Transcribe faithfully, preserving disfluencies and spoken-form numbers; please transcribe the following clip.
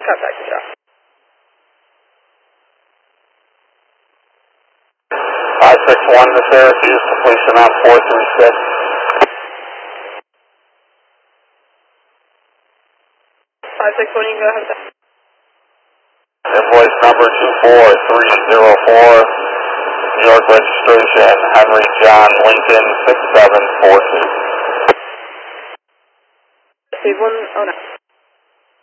contact the shop. five six one to Syracuse, completion on four three six. five six one, you can go ahead with that. Invoice number two four three zero four, New York registration, Henry John Lincoln, six seven four two. Steve one, oh no.